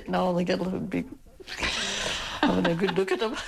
fit, and all the girls would be having a good look at him.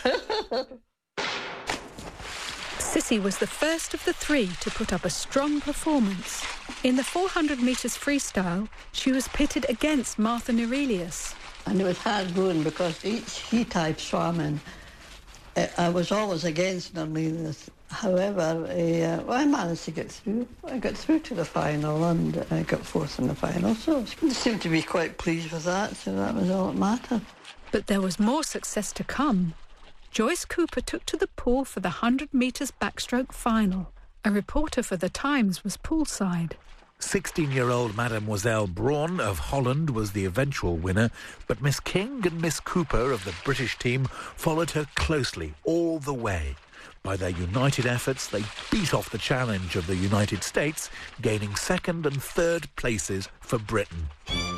Sissy was the first of the three to put up a strong performance. In the 400 metres freestyle, she was pitted against Martha Nerelius. And it was hard going because each heat I swam in, I was always against Nerelius. However, I managed to get through. I got through to the final and I got fourth in the final, so I seemed to be quite pleased with that, so that was all that mattered. But there was more success to come. Joyce Cooper took to the pool for the 100 metres backstroke final. A reporter for The Times was poolside. 16-year-old Mademoiselle Braun of Holland was the eventual winner, but Miss King and Miss Cooper of the British team followed her closely all the way. By their united efforts, they beat off the challenge of the United States, gaining second and third places for Britain.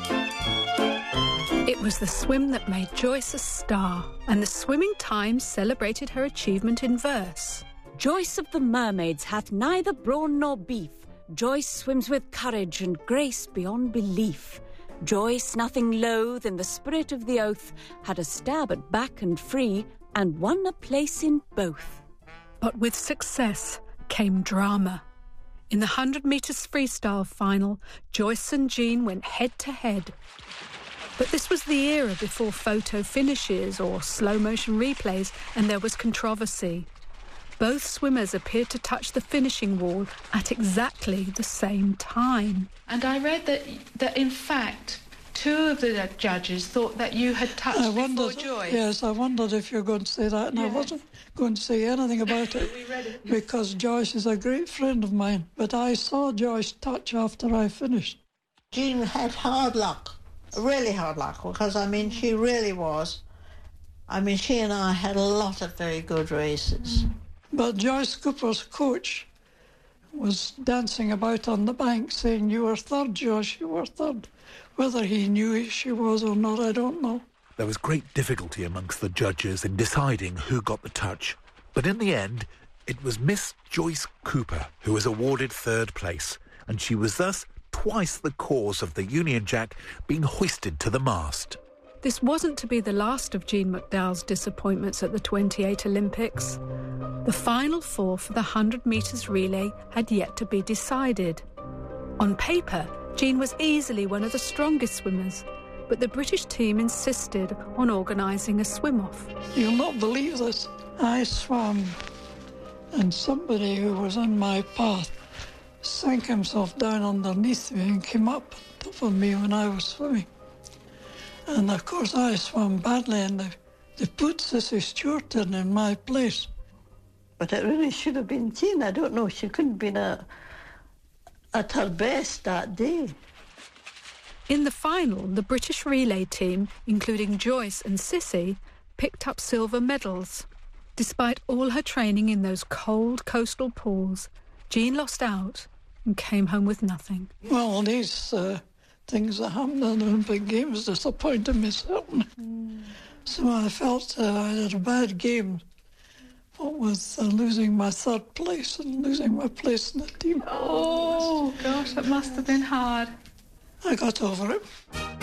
It was the swim that made Joyce a star, and the Swimming Times celebrated her achievement in verse. Joyce of the mermaids hath neither brawn nor beef. Joyce swims with courage and grace beyond belief. Joyce, nothing loath in the spirit of the oath, had a stab at back and free, and won a place in both. But with success came drama. In the 100 metres freestyle final, Joyce and Jean went head-to-head. But this was the era before photo finishes or slow-motion replays, and there was controversy. Both swimmers appeared to touch the finishing wall at exactly the same time. And I read that in fact, two of the judges thought that you had touched before Joyce. Yes, I wondered if you were going to say that, and I wasn't going to say anything about it, we read it because Joyce is a great friend of mine. But I saw Joyce touch after I finished. Jean had hard luck, really hard luck, because, she really was. She and I had a lot of very good races. But Joyce Cooper's coach was dancing about on the bank saying, "You were third, Joyce, you were third." Whether he knew she was or not, I don't know. There was great difficulty amongst the judges in deciding who got the touch. But in the end, it was Miss Joyce Cooper who was awarded third place, and she was thus twice the cause of the Union Jack being hoisted to the mast. This wasn't to be the last of Jean McDowell's disappointments at the 28 Olympics. The final four for the 100 metres relay had yet to be decided. On paper, Jean was easily one of the strongest swimmers, but the British team insisted on organising a swim-off. You'll not believe this. I swam, and somebody who was on my path sank himself down underneath me and came up on top of me when I was swimming. And of course I swam badly, and they put Sissy Stewart in my place. But it really should have been Jean. I don't know, she couldn't have been at her best that day. In the final, the British relay team, including Joyce and Sissy, picked up silver medals. Despite all her training in those cold coastal pools, Jean lost out and came home with nothing. Well, these things that happened in the Olympic Games disappointed me, certainly. So I felt I had a bad game. What with losing my third place and losing my place in the team. Oh, gosh, that must have been hard. I got over it.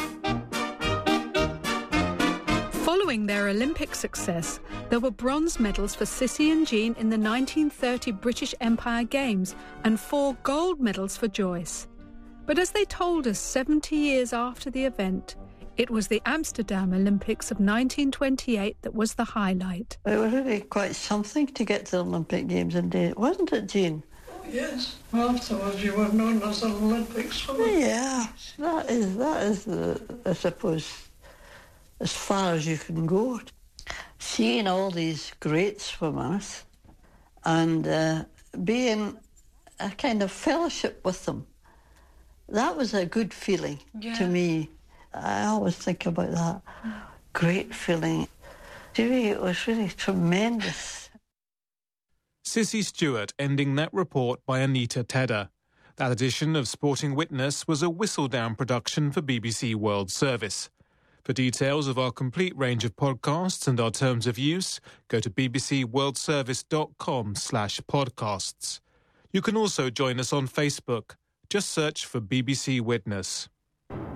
Following their Olympic success, there were bronze medals for Sissy and Jean in the 1930 British Empire Games and 4 gold medals for Joyce. But as they told us 70 years after the event, it was the Amsterdam Olympics of 1928 that was the highlight. It was really quite something to get to the Olympic Games indeed, wasn't it, Jean? Yes. Afterwards you were known as an Olympic swimmer. Yeah, that is I suppose, as far as you can go. Seeing all these great swimmers and being a kind of fellowship with them, that was a good feeling to me. I always think about that. Great feeling. It was really tremendous. Sissy Stewart ending that report by Anita Tedder. That edition of Sporting Witness was a Whistledown production for BBC World Service. For details of our complete range of podcasts and our terms of use, go to bbcworldservice.com/podcasts. You can also join us on Facebook. Just search for BBC Witness.